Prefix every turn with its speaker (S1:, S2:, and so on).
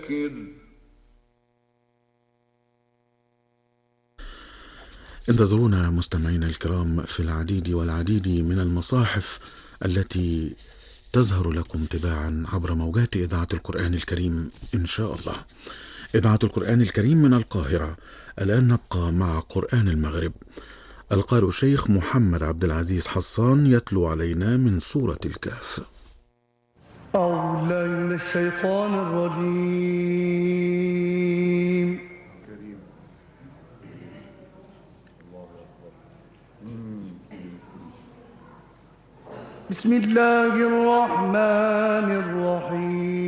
S1: انتظرونا مستمعينا الكرام في العديد والعديد من المصاحف التي تظهر لكم تباعا عبر موجات إذاعة القرآن الكريم إن شاء الله. إذاعة القرآن الكريم من القاهرة. الآن نبقى مع قرآن المغرب. القارئ الشيخ محمد عبد العزيز حصان يتلو علينا من سورة الكهف.
S2: أعوذ بالله من الشيطان الرجيم. بسم الله الرحمن الرحيم.